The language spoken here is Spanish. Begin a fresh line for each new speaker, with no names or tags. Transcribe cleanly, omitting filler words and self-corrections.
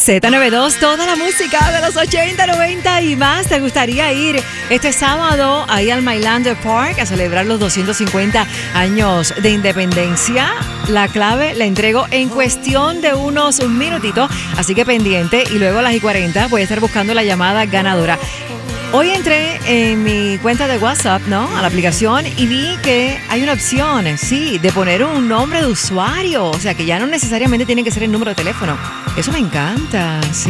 Z92, toda la música de los 80, 90 y más. ¿Te gustaría ir este sábado ahí al Mylander Park a celebrar los 250 años de independencia? La clave la entrego en cuestión de unos minutitos, así que pendiente. Y luego a las 40 voy a estar buscando la llamada ganadora. Hoy entré en mi cuenta de WhatsApp, ¿no? A la aplicación y vi que hay una opción, sí, de poner un nombre de usuario. O sea, que ya no necesariamente tiene que ser el número de teléfono. Eso me encanta, sí.